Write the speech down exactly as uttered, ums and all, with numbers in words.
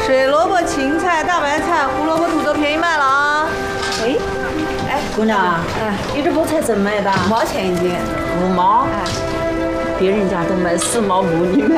水萝卜、芹菜、大白菜、胡萝卜、土豆便宜卖了啊！ 哎，哎，姑娘，哎，你这菠菜怎么卖的？ 五毛钱一斤。 五毛。 哎， 别人家都卖四毛五，你卖